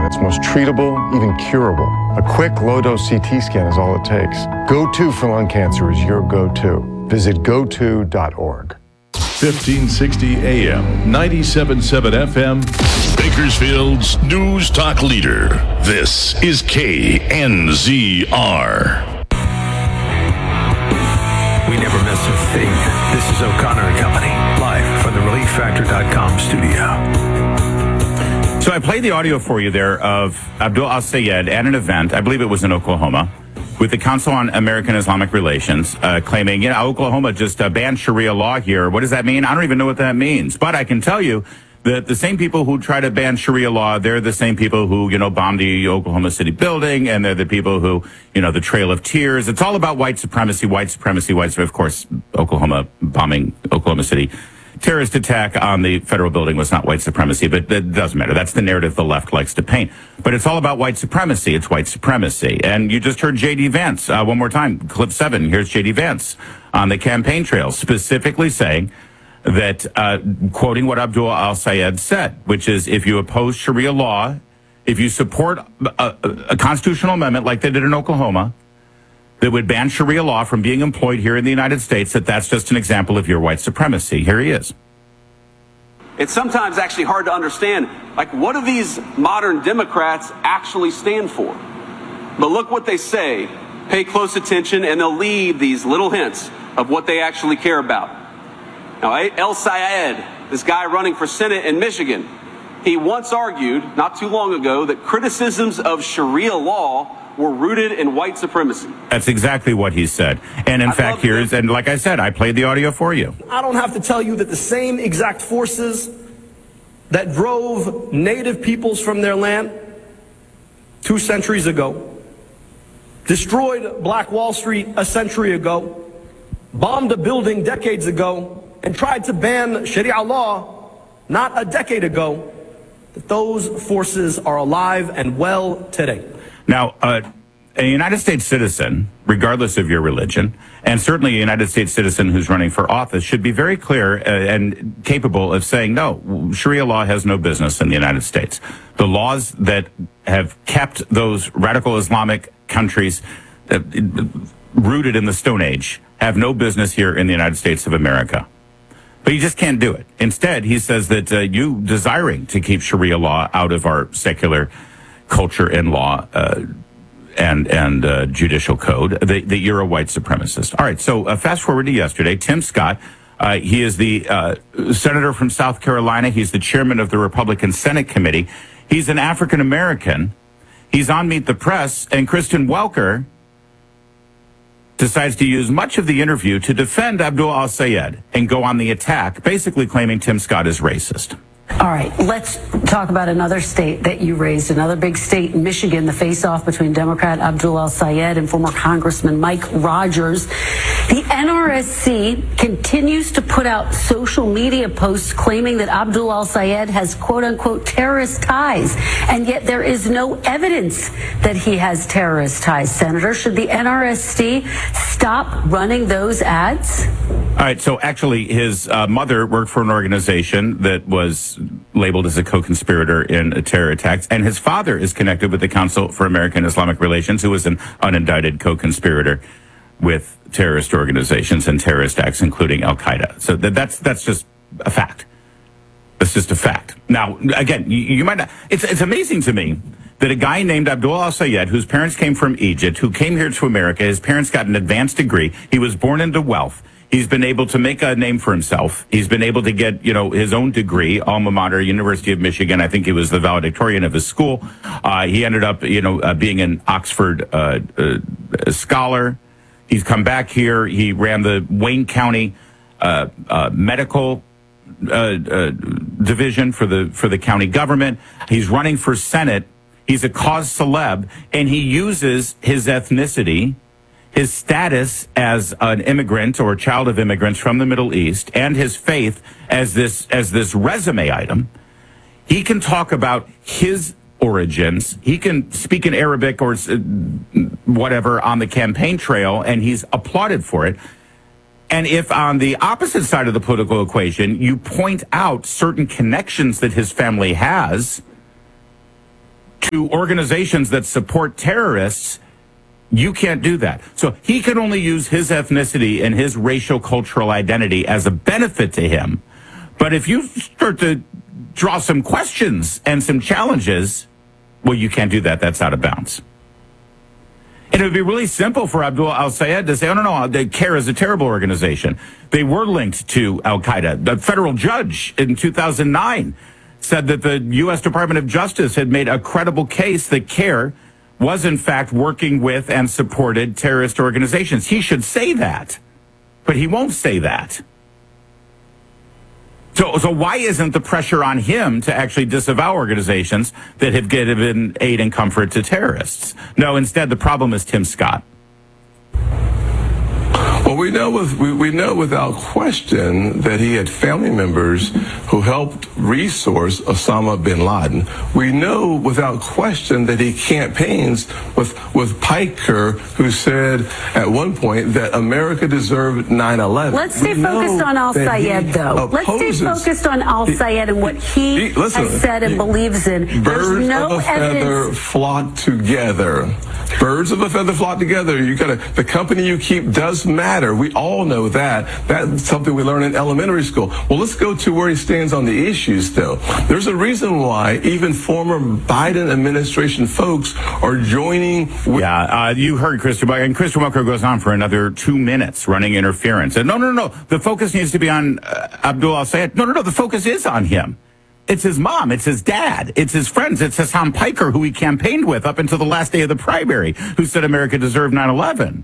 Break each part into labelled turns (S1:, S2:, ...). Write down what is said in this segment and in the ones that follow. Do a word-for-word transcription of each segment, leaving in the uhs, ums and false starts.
S1: It's most treatable, even curable. A quick, low-dose C T scan is all it takes. Go to for lung cancer is your go-to. Visit go to dot org.
S2: fifteen sixty A M, ninety-seven point seven F M.
S3: Bakersfield's news talk leader. This is K N Z R.
S4: We never miss a thing. This is O'Connor and Company, live from the relief factor dot com studio.
S5: So I played the audio for you there of Abdul al-Sayed at an event, I believe it was in Oklahoma, with the Council on American Islamic Relations, uh, claiming, you know, Oklahoma just uh, banned Sharia law here. What does that mean? I don't even know what that means. But I can tell you that the same people who try to ban Sharia law, they're the same people who, you know, bombed the Oklahoma City building, and they're the people who, you know, the Trail of Tears. It's all about white supremacy, white supremacy, white supremacy. Of course, Oklahoma bombing Oklahoma City. Terrorist attack on the federal building was not white supremacy, but that doesn't matter. That's the narrative the left likes to paint. But it's all about white supremacy. It's white supremacy. And you just heard J D. Vance uh, one more time, clip seven. Here's J D. Vance on the campaign trail, specifically saying that, uh, quoting what Abdul al-Sayed said, which is if you oppose Sharia law, if you support a, a constitutional amendment like they did in Oklahoma, that would ban Sharia law from being employed here in the United States, that that's just an example of your white supremacy. Here he is.
S6: It's sometimes actually hard to understand, like, what do these modern Democrats actually stand for? But look what they say. Pay close attention, and they'll leave these little hints of what they actually care about. Now, el-Sayed, this guy running for Senate in Michigan, he once argued, not too long ago, that criticisms of Sharia law were rooted in white supremacy.
S5: That's exactly what he said. And in
S6: I
S5: fact, here's, and like I said, I played the audio for you.
S7: I don't have to tell you that the same exact forces that drove native peoples from their land two centuries ago, destroyed Black Wall Street a century ago, bombed a building decades ago, and tried to ban Sharia law not a decade ago, that those forces are alive and well today.
S5: Now, uh, a United States citizen, regardless of your religion, and certainly a United States citizen who's running for office, should be very clear uh, and capable of saying, no, Sharia law has no business in the United States. The laws that have kept those radical Islamic countries uh, rooted in the Stone Age have no business here in the United States of America. But you just can't do it. Instead, he says that uh, you desiring to keep Sharia law out of our secular culture and law uh, and and uh, judicial code, that, that you're a white supremacist. All right, so uh, fast forward to yesterday. Tim Scott, uh, he is the uh, senator from South Carolina. He's the chairman of the Republican Senate Committee. He's an African-American. He's on Meet the Press, and Kristen Welker decides to use much of the interview to defend Abdul al-Sayed and go on the attack, basically claiming Tim Scott is racist.
S8: All right, let's talk about another state that you raised, another big state, Michigan, the face-off between Democrat Abdul al-Sayed and former Congressman Mike Rogers. The N R S C continues to put out social media posts claiming that Abdul al-Sayed has quote-unquote terrorist ties, and yet there is no evidence that he has terrorist ties. Senator, should the N R S C stop running those ads?
S5: All right, so actually his uh, mother worked for an organization that was labeled as a co-conspirator in a terror attacks, and his father is connected with the Council for American Islamic Relations, who was an unindicted co-conspirator with terrorist organizations and terrorist acts, including Al-Qaeda. So that, that's that's just a fact. That's just a fact. Now, again, you, you might not, it's, it's amazing to me that a guy named Abdul al-Sayed, whose parents came from Egypt, who came here to America, his parents got an advanced degree, he was born into wealth, he's been able to make a name for himself. He's been able to get, you know, his own degree, alma mater, University of Michigan. I think he was the valedictorian of his school. Uh, he ended up, you know, uh, being an Oxford uh, uh, scholar. He's come back here. He ran the Wayne County uh, uh, medical uh, uh, division for the for the county government. He's running for Senate. He's a cause celeb, and he uses his ethnicity, his status as an immigrant or a child of immigrants from the Middle East, and his faith as this as this resume item. He can talk about his origins. He can speak in Arabic or whatever on the campaign trail, and he's applauded for it. And if on the opposite side of the political equation, you point out certain connections that his family has, to organizations that support terrorists, you can't do that. So he can only use his ethnicity and his racial cultural identity as a benefit to him. But if you start to draw some questions and some challenges, well, you can't do that. That's out of bounds. And it would be really simple for Abdul al-Sayed to say, oh, no, no, the CAIR is a terrible organization. They were linked to al-Qaeda. The federal judge in two thousand nine said that the U S Department of Justice had made a credible case that CAIR was, in fact, working with and supported terrorist organizations. He should say that, but he won't say that. So, so why isn't the pressure on him to actually disavow organizations that have given aid and comfort to terrorists? No, instead, the problem is Tim Scott.
S9: Well, we know with we, we know without question that he had family members who helped resource Osama bin Laden. We know without question that he campaigns with with Piker, who said at one point that America deserved nine eleven.
S8: Let's stay
S9: we
S8: focused on al-Sayed, though. Let's stay focused on al-Sayed and what he, he listen, has said and he, believes in.
S9: Birds
S8: There's no
S9: of a feather
S8: evidence.
S9: flock together. Birds of a feather flock together. You gotta. The company you keep does matter. We all know that. That's something we learn in elementary school. Well, let's go to where he stands on the issues, though. There's a reason why even former Biden administration folks are joining. With
S5: yeah, uh, you heard Chris Chewbacca, and Chris Chewbacca goes on for another two minutes running interference. And no, no, no, the focus needs to be on uh, Abdul al-Sayed. No, no, no, the focus is on him. It's his mom. It's his dad. It's his friends. It's Hassan Piker, who he campaigned with up until the last day of the primary, who said America deserved nine eleven.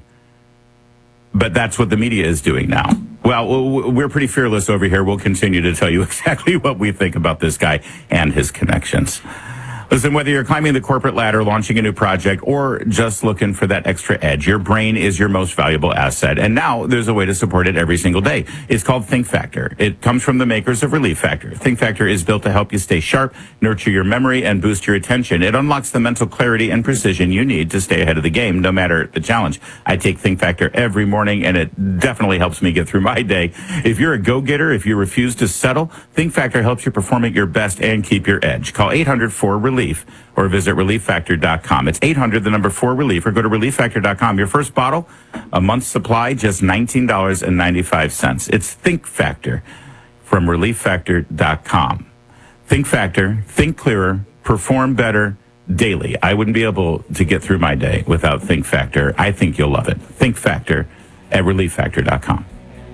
S5: But that's what the media is doing now. Well, we're pretty fearless over here. We'll continue to tell you exactly what we think about this guy and his connections. Listen, whether you're climbing the corporate ladder, launching a new project, or just looking for that extra edge, your brain is your most valuable asset. And now there's a way to support it every single day. It's called Think Factor. It comes from the makers of Relief Factor. Think Factor is built to help you stay sharp, nurture your memory, and boost your attention. It unlocks the mental clarity and precision you need to stay ahead of the game, no matter the challenge. I take Think Factor every morning, and it definitely helps me get through my day. If you're a go-getter, if you refuse to settle, Think Factor helps you perform at your best and keep your edge. Call eight hundred four relief or visit relief factor dot com. It's eight hundred, the number four relief, or go to relief factor dot com. Your first bottle, a month's supply, just nineteen dollars and ninety-five cents. It's Think Factor from relief factor dot com. Think Factor, think clearer, perform better daily. I wouldn't be able to get through my day without Think Factor. I think you'll love it. Think Factor at relief factor dot com.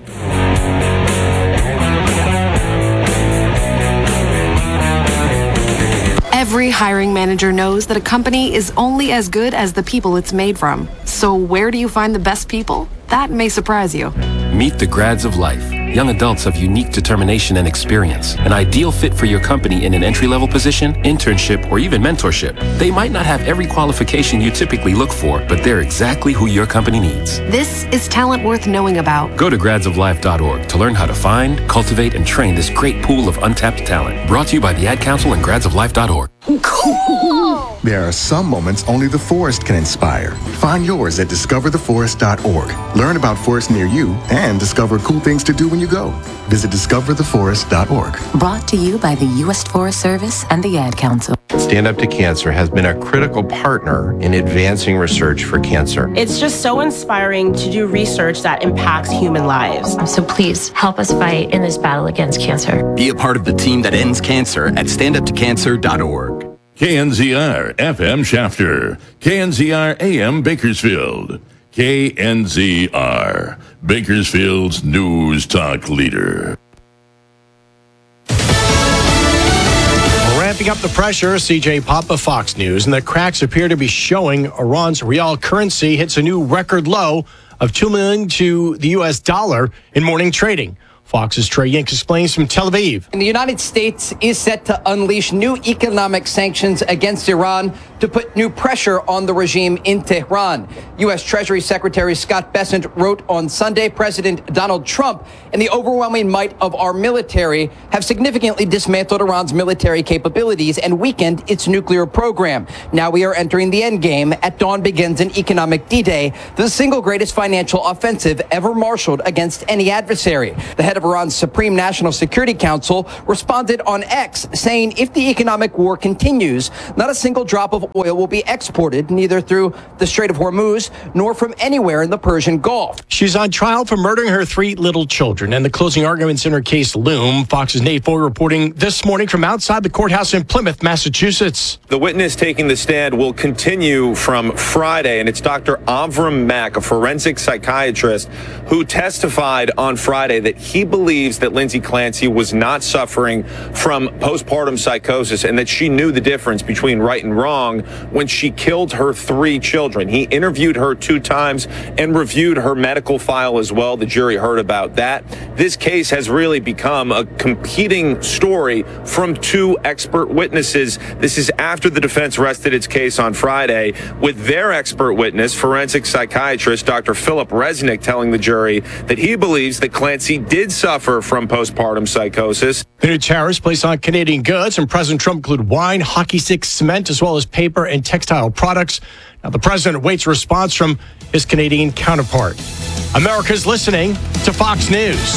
S10: Every hiring manager knows that a company is only as good as the people it's made from. So where do you find the best people? That may surprise you.
S11: Meet the grads of life. Young adults of unique determination and experience. An ideal fit for your company in an entry-level position, internship, or even mentorship. They might not have every qualification you typically look for, but they're exactly who your company needs.
S10: This is talent worth knowing about.
S11: Go to grads of life dot org to learn how to find, cultivate, and train this great pool of untapped talent. Brought to you by the Ad Council and grads of life dot org.
S12: Cool! There are some moments only the forest can inspire. Find yours at discover the forest dot org. Learn about forests near you and discover cool things to do when you go. Visit discover the forest dot org.
S13: Brought to you by the U S Forest Service and the Ad Council.
S14: Stand Up to Cancer has been a critical partner in advancing research for cancer.
S15: It's just so inspiring to do research that impacts human lives.
S16: So please help us fight in this battle against cancer.
S17: Be a part of the team that ends cancer at stand up to cancer dot org.
S3: K N Z R F M Shafter, K N Z R A M Bakersfield, K N Z R, Bakersfield's news talk leader.
S18: Ramping up the pressure, C J Papa, Fox News, and the cracks appear to be showing. Iran's real currency hits a new record low of two million dollars to the U S dollar in morning trading. Fox's Trey Yink explains from Tel Aviv.
S19: And the United States is set to unleash new economic sanctions against Iran to put new pressure on the regime in Tehran. U S Treasury Secretary Scott Bessent wrote on Sunday, President Donald Trump and the overwhelming might of our military have significantly dismantled Iran's military capabilities and weakened its nuclear program. Now we are entering the end game. At dawn begins an economic D-Day, the single greatest financial offensive ever marshaled against any adversary. The head of of Iran's Supreme National Security Council responded on X, saying if the economic war continues, not a single drop of oil will be exported, neither through the Strait of Hormuz nor from anywhere in the Persian Gulf.
S18: She's on trial for murdering her three little children, and the closing arguments in her case loom. Fox's Nate Foy reporting this morning from outside the courthouse in Plymouth, Massachusetts.
S20: The witness taking the stand will continue from Friday, and it's Doctor Avram Mack, a forensic psychiatrist, who testified on Friday that he believes that Lindsay Clancy was not suffering from postpartum psychosis and that she knew the difference between right and wrong when she killed her three children. He interviewed her two times and reviewed her medical file as well. The jury heard about that. This case has really become a competing story from two expert witnesses. This is after the defense rested its case on Friday with their expert witness, forensic psychiatrist Doctor Philip Resnick, telling the jury that he believes that Clancy did suffer from postpartum psychosis.
S18: The new tariffs placed on Canadian goods from President Trump include wine, hockey sticks, cement, as well as paper and textile products. Now, the president awaits a response from his Canadian counterpart. America's listening to Fox News.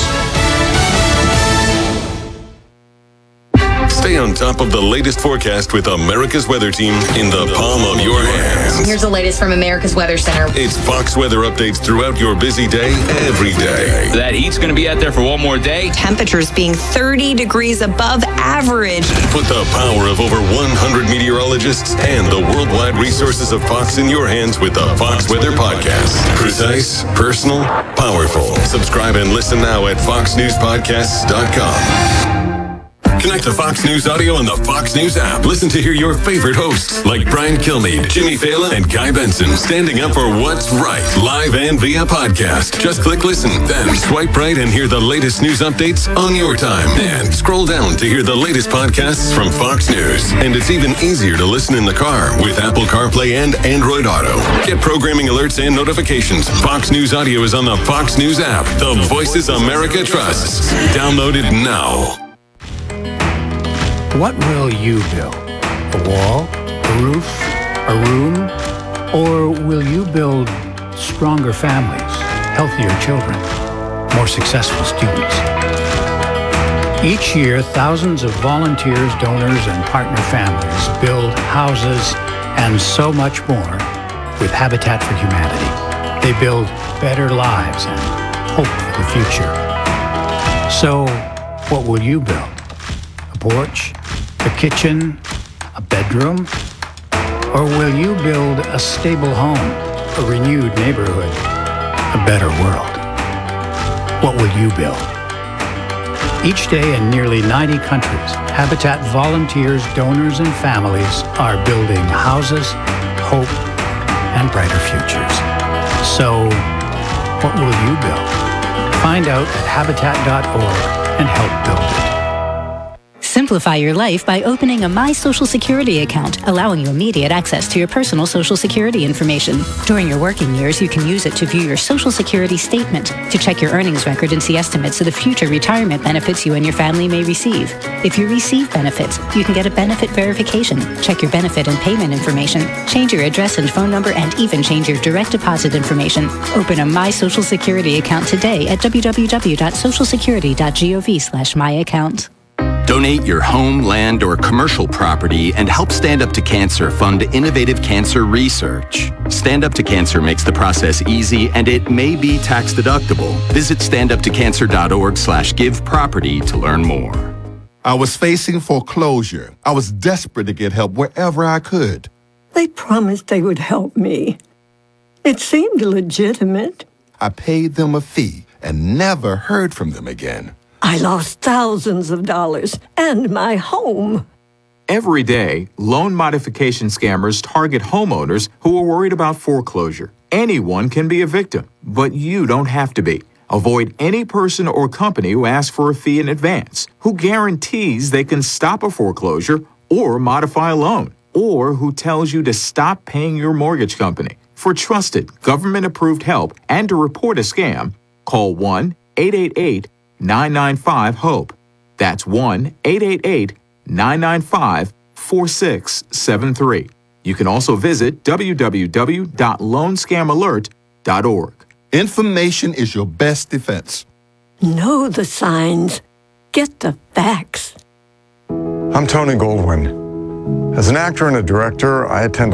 S21: Stay on top of the latest forecast with America's Weather Team in the palm of your hands.
S22: Here's the latest from America's Weather Center.
S21: It's Fox weather updates throughout your busy day, every day.
S23: That heat's going to be out there for one more day.
S24: Temperatures being thirty degrees above average.
S21: Put the power of over one hundred meteorologists and the worldwide resources of Fox in your hands with the Fox Weather Podcast. Precise, personal, powerful. Subscribe and listen now at fox news podcasts dot com. Connect to Fox News Audio on the Fox News app. Listen to hear your favorite hosts like Brian Kilmeade, Jimmy Fallon, and Guy Benson standing up for what's right, live and via podcast. Just click listen, then swipe right and hear the latest news updates on your time. And scroll down to hear the latest podcasts from Fox News. And it's even easier to listen in the car with Apple CarPlay and Android Auto. Get programming alerts and notifications. Fox News Audio is on the Fox News app. The voices America trusts. Download it now.
S25: What will you build? A wall? A roof? A room? Or will you build stronger families, healthier children, more successful students? Each year, thousands of volunteers, donors, and partner families build houses and so much more with Habitat for Humanity. They build better lives and hope for the future. So, what will you build? A porch? A kitchen, a bedroom? Or will you build a stable home, a renewed neighborhood, a better world? What will you build? Each day in nearly ninety countries, Habitat volunteers, donors, and families are building houses, hope, and brighter futures. So, what will you build? Find out at habitat dot org and help build it.
S26: Simplify your life by opening a My Social Security account, allowing you immediate access to your personal Social Security information. During your working years, you can use it to view your Social Security statement, to check your earnings record and see estimates of the future retirement benefits you and your family may receive. If you receive benefits, you can get a benefit verification, check your benefit and payment information, change your address and phone number, and even change your direct deposit information. Open a My Social Security account today at w w w dot social security dot gov slash my account.
S17: Donate your home, land, or commercial property and help Stand Up to Cancer fund innovative cancer research. Stand Up to Cancer makes the process easy and it may be tax deductible. Visit stand up to cancer dot org slash give property to learn more.
S27: I was facing foreclosure. I was desperate to get help wherever I could.
S28: They promised they would help me. It seemed legitimate.
S27: I paid them a fee and never heard from them again.
S28: I lost thousands of dollars and my home.
S29: Every day, loan modification scammers target homeowners who are worried about foreclosure. Anyone can be a victim, but you don't have to be. Avoid any person or company who asks for a fee in advance, who guarantees they can stop a foreclosure or modify a loan, or who tells you to stop paying your mortgage company. For trusted, government-approved help and to report a scam, call one eight eight eight nine nine five HOPE. That's one eight eight eight nine nine five four six seven three. You can also visit w w w dot loan scam alert dot org.
S27: Information is your best defense.
S28: Know the signs. Get the facts.
S1: I'm Tony Goldwyn. As an actor and a director, I attend